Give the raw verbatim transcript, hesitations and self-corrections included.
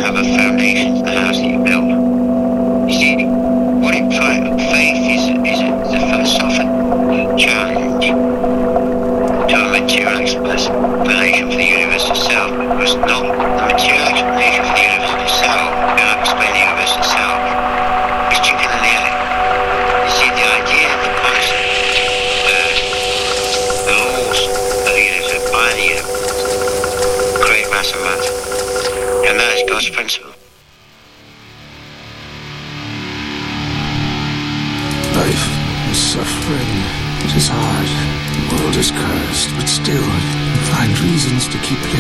have a foundation for the house that you build. You see, what implies faith is, is, a, is a philosophical challenge to a material explanation for the universe itself, because not the material explanation for the universe itself cannot explain the universe itself. It's chicken and the egg. You see, the idea, the concept, uh, the laws of the universe, by the universe, create mass and matter. And that is God's principle. Life is suffering. It is hard. The world is cursed, but still, you find reasons to keep living.